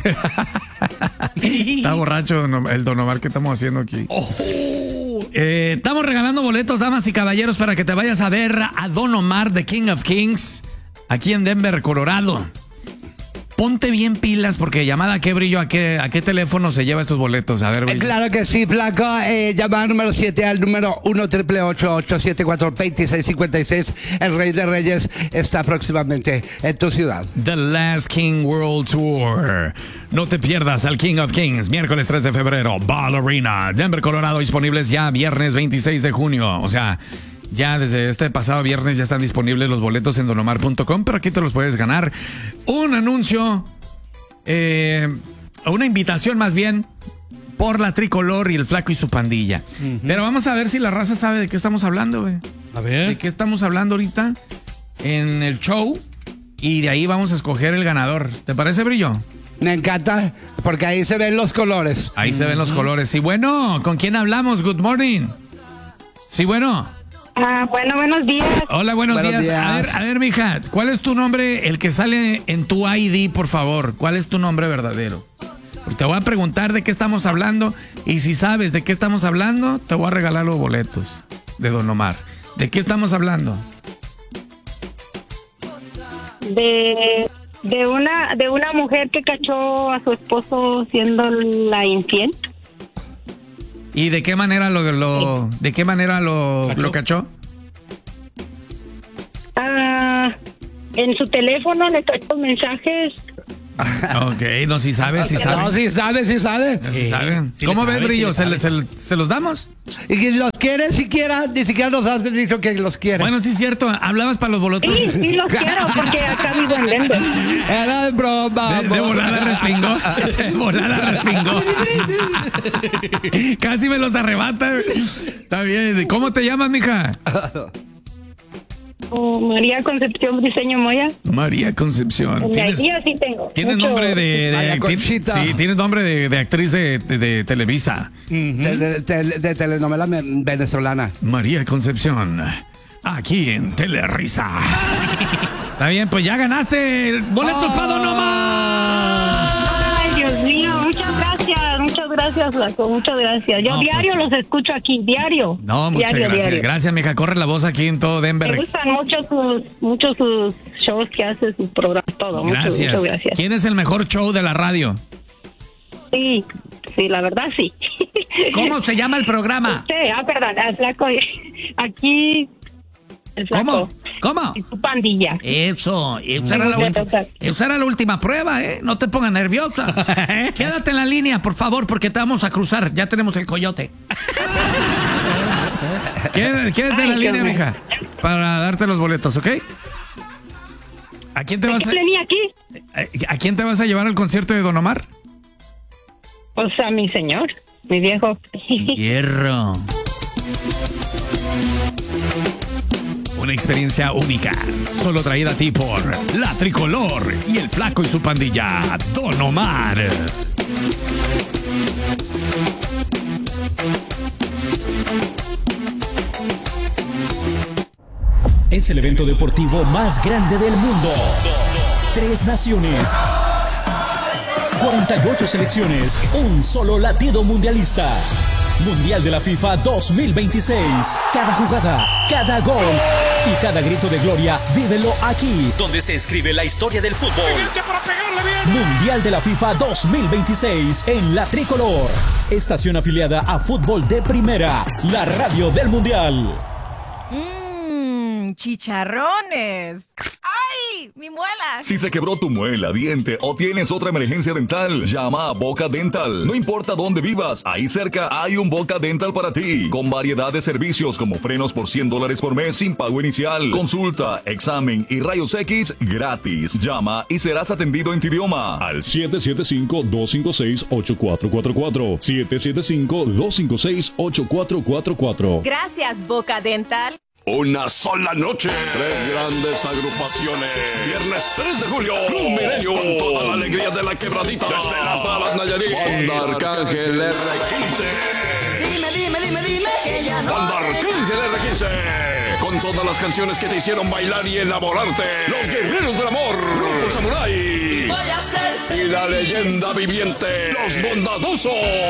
Está borracho el Don Omar. ¿Qué estamos haciendo aquí? Estamos regalando boletos, damas y caballeros, para que te vayas a ver a Don Omar, The King of Kings, aquí en Denver, Colorado. Ponte bien pilas, porque llamada qué brillo, ¿a qué teléfono se lleva estos boletos? A ver, claro que sí, flaco. Llamada número 7 al número 1-888-874-2656. El Rey de Reyes está próximamente en tu ciudad. The Last King World Tour. No te pierdas al King of Kings, miércoles 3 de febrero, Ball Arena, Denver, Colorado, disponibles ya viernes 26 de junio. O sea, ya desde este pasado viernes ya están disponibles los boletos en donomar.com, pero aquí te los puedes ganar. Un anuncio, una invitación más bien, por la Tricolor y el Flaco y su pandilla. Pero vamos a ver si la raza sabe de qué estamos hablando, güey. A ver. ¿De qué estamos hablando ahorita en el show? Y de ahí vamos a escoger el ganador. ¿Te parece, Brillo? Me encanta, porque ahí se ven los colores. Ahí se ven los colores. Sí, bueno, ¿con quién hablamos? Good morning. Sí, bueno. Bueno, buenos días. Hola, buenos días. A ver, mija, ¿cuál es tu nombre, el que sale en tu ID, por favor? ¿Cuál es tu nombre verdadero? Porque te voy a preguntar de qué estamos hablando, y si sabes de qué estamos hablando, te voy a regalar los boletos de Don Omar. ¿De qué estamos hablando? De una mujer que cachó a su esposo siendo la infiel. ¿Y de qué manera lo cachó? En su teléfono le cachó mensajes. Ok, no, si sabe, si sabe. No, sí sabe. Sí sabe. ¿Cómo ves, Brillo? ¿Se los damos? Y que los quiere siquiera, ni siquiera nos has dicho que los quiere. Bueno, sí es cierto, hablabas para los boletos. Sí, los quiero, porque acá vivo en Denver. Era broma. De volada respingó. De volada respingó. Casi me los arrebata. Está bien. ¿Cómo te llamas, mija? María Concepción Briceño Moya. María Concepción. Sí tengo. Tienes nombre tienes nombre de actriz de Televisa. De telenovela venezolana. María Concepción. Aquí en Telerisa. Está bien, pues ya ganaste boletos para Don Omar. Ay, Dios mío, muchas gracias, Flaco, muchas gracias. Yo diario los escucho aquí, diario. No, muchas gracias. Diario. Gracias, mija, corre la voz aquí en todo Denver. Me gustan mucho sus shows que hace, sus programas, todo. Gracias. Muchas gracias. ¿Quién es el mejor show de la radio? Sí, la verdad sí. ¿Cómo se llama el programa? Perdón, el Flaco. Aquí... El Flaco. ¿Cómo? Y su pandilla. Eso era la última prueba, ¿eh? No te pongas nerviosa. Quédate en la línea, por favor, porque te vamos a cruzar. Ya tenemos el coyote. Quédate en la línea, mija, para darte los boletos, ¿ok? ¿A quién te vas a llevar al concierto de Don Omar? Pues a mi señor, mi viejo. Hierro. Una experiencia única, solo traída a ti por la Tricolor y el Flaco y su pandilla, Don Omar. Es el evento deportivo más grande del mundo. 3 naciones, 48 selecciones, un solo latido mundialista. Mundial de la FIFA 2026. Cada jugada, cada gol y cada grito de gloria, vívelo aquí, donde se escribe la historia del fútbol. Mundial de la FIFA 2026 en la Tricolor. Estación afiliada a Fútbol de Primera, la radio del Mundial. Chicharrones. ¡Ay! ¡Mi muela! Si se quebró tu muela, diente o tienes otra emergencia dental, llama a Boca Dental. No importa dónde vivas, ahí cerca hay un Boca Dental para ti. Con variedad de servicios como frenos por $100 por mes sin pago inicial, consulta, examen y rayos X gratis. Llama y serás atendido en tu idioma al 775-256-8444. 775-256-8444. Gracias, Boca Dental. Una sola noche, 3 grandes agrupaciones. Viernes 3 de julio, Club Milenio, con toda la alegría de la quebradita. Desde Las Balas, Nayarit, Banda Arcángel R15. Dime que ya no. Banda Arcángel R15. Con todas las canciones que te hicieron bailar y enamorarte. Los Guerreros del Amor. Grupo Samurai. Voy a ser Y la leyenda viviente. Los Bondadosos.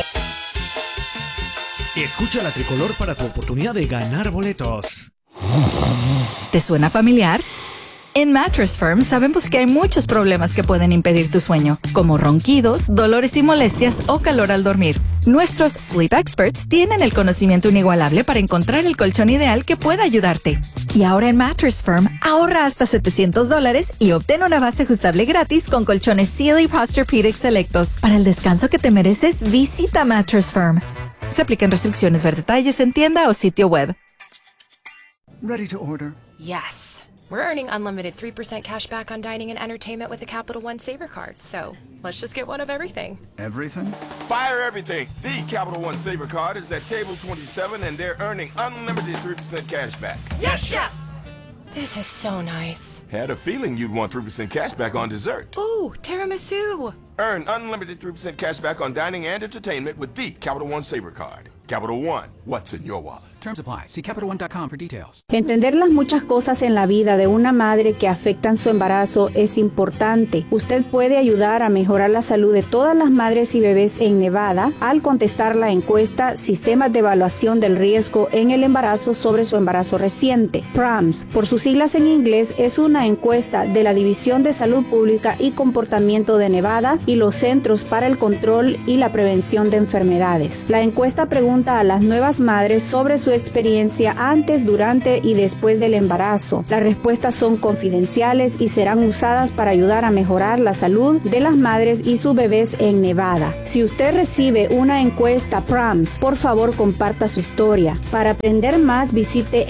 Escucha la tricolor para tu oportunidad de ganar boletos. ¿Te suena familiar? En Mattress Firm sabemos que hay muchos problemas que pueden impedir tu sueño, como ronquidos, dolores y molestias o calor al dormir. Nuestros Sleep Experts tienen el conocimiento inigualable para encontrar el colchón ideal que pueda ayudarte. Y ahora en Mattress Firm, ahorra hasta $700 y obtén una base ajustable gratis con colchones Sealy Posturepedic selectos. Para el descanso que te mereces, visita Mattress Firm. Se aplican restricciones. Ver detalles en tienda o sitio web. Ready to order? Yes. We're earning unlimited 3% cash back on dining and entertainment with the Capital One Saver Card. So let's just get one of everything. Everything? Fire everything. The Capital One Saver Card is at table 27 and they're earning unlimited 3% cash back. Yes, Chef! This is so nice. Had a feeling you'd want 3% cash back on dessert. Ooh, tiramisu. Earn unlimited 3% cash back on dining and entertainment with the Capital One Saver Card. Capital One, what's in your wallet? Terms apply. See CapitalOne.com for details. Entender las muchas cosas en la vida de una madre que afectan su embarazo es importante. Usted puede ayudar a mejorar la salud de todas las madres y bebés en Nevada al contestar la encuesta Sistemas de Evaluación del Riesgo en el Embarazo sobre su embarazo reciente. PRAMS, por sus siglas en inglés, es una encuesta de la División de Salud Pública y Comportamiento de Nevada y los Centros para el Control y la Prevención de Enfermedades. La encuesta pregunta a las nuevas madres sobre su experiencia antes, durante y después del embarazo. Las respuestas son confidenciales y serán usadas para ayudar a mejorar la salud de las madres y sus bebés en Nevada. Si usted recibe una encuesta PRAMS, por favor comparta su historia. Para aprender más, visite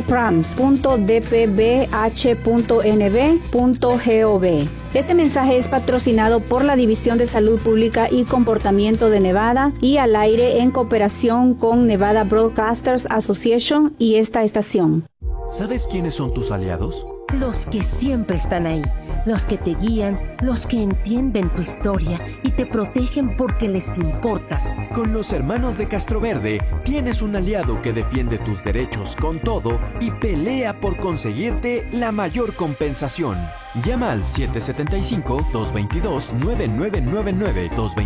nbprams.dpbh.nb.gov. Este mensaje es patrocinado por la División de Salud Pública y Comportamiento de Nevada y al aire en cooperación con Nevada Broadcasters Association y esta estación. ¿Sabes quiénes son tus aliados? Los que siempre están ahí, los que te guían, los que entienden tu historia y te protegen porque les importas. Con los hermanos de Castroverde tienes un aliado que defiende tus derechos con todo y pelea por conseguirte la mayor compensación. Llama al 775-222-9999,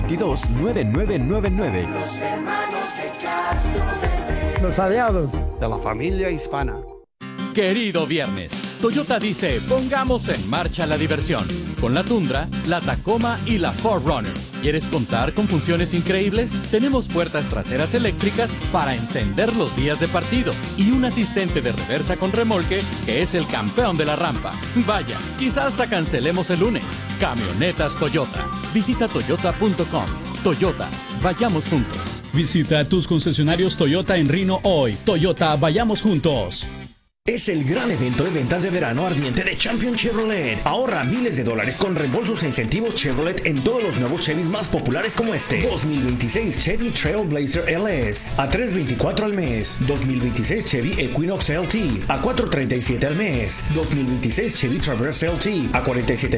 222-9999. Los hermanos de Castroverde. Los aliados de la familia hispana. Querido viernes, Toyota dice, pongamos en marcha la diversión. Con la Tundra, la Tacoma y la 4Runner. ¿Quieres contar con funciones increíbles? Tenemos puertas traseras eléctricas para encender los días de partido y un asistente de reversa con remolque que es el campeón de la rampa. Vaya, quizás hasta cancelemos el lunes. Camionetas Toyota. Visita toyota.com. Toyota, vayamos juntos. Visita tus concesionarios Toyota en Reno hoy. Toyota, vayamos juntos. Es el gran evento de ventas de verano ardiente de Champion Chevrolet. Ahorra miles de dólares con reembolsos e incentivos Chevrolet en todos los nuevos Chevys más populares como este. 2026 Chevy Trailblazer LS a $324 al mes. 2026 Chevy Equinox LT a $437 al mes. 2026 Chevy Traverse LT a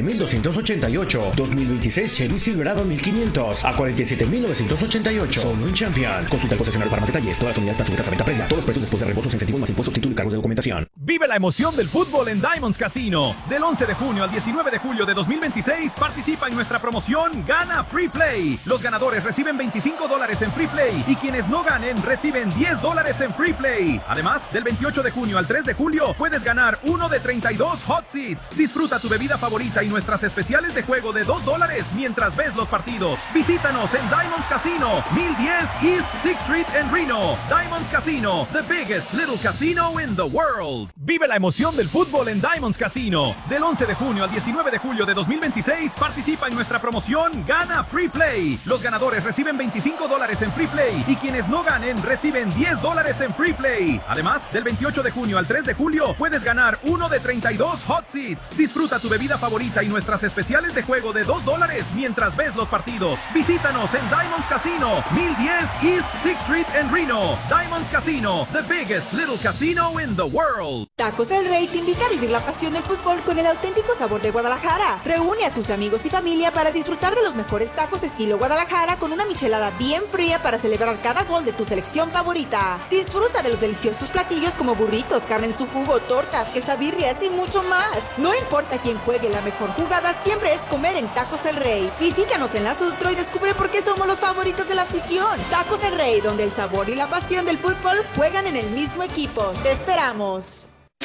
$47,288. 2026 Chevy Silverado 1500 a $47,988. Solo en Champion. Consulta el concesionario para más detalles. Todas las unidades están sujetas a venta previa. Todos los precios después de reembolsos, incentivos más impuestos, título y cargos de documentación. Vive la emoción del fútbol en Diamonds Casino. Del 11 de junio al 19 de julio de 2026, participa en nuestra promoción Gana Free Play. Los ganadores reciben $25 en Free Play y quienes no ganen reciben $10 en Free Play. Además, del 28 de junio al 3 de julio, puedes ganar uno de 32 Hot Seats. Disfruta tu bebida favorita y nuestras especiales de juego de $2 mientras ves los partidos. Visítanos en Diamonds Casino, 1010 East 6th Street en Reno. Diamonds Casino, the biggest little casino in the world. Vive la emoción del fútbol en Diamonds Casino. Del 11 de junio al 19 de julio de 2026, participa en nuestra promoción Gana Free Play. Los ganadores reciben $25 en Free Play y quienes no ganen reciben $10 en Free Play. Además, del 28 de junio al 3 de julio, puedes ganar uno de 32 Hot Seats. Disfruta tu bebida favorita y nuestras especiales de juego de $2 mientras ves los partidos. Visítanos en Diamonds Casino, 1010 East 6th Street en Reno. Diamonds Casino, the biggest little casino in the world. Tacos El Rey te invita a vivir la pasión del fútbol con el auténtico sabor de Guadalajara. Reúne a tus amigos y familia para disfrutar de los mejores tacos estilo Guadalajara con una michelada bien fría para celebrar cada gol de tu selección favorita. Disfruta de los deliciosos platillos como burritos, carne en su jugo, tortas, quesabirrias y mucho más. No importa quién juegue, la mejor jugada siempre es comer en Tacos El Rey. Visítanos en la Sutro y descubre por qué somos los favoritos de la afición. Tacos El Rey, donde el sabor y la pasión del fútbol juegan en el mismo equipo. ¡Te esperamos!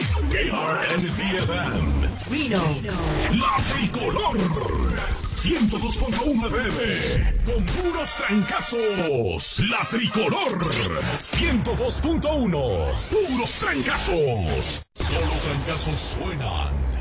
KRND-FM Reno, la tricolor 102.1 FM con puros trancazos. La tricolor 102.1 puros trancazos. Solo trancazos suenan